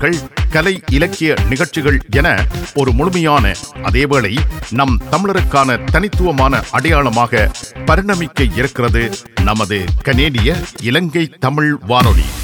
தகவல்கள், கலை இலக்கிய நிகழ்ச்சிகள் என ஒரு முழுமையான, அதேவேளை நம் தமிழருக்கான தனித்துவமான அடையாளமாக பரிணமிக்க இருக்கிறது நமது கனேடிய இலங்கை தமிழ் வானொலி.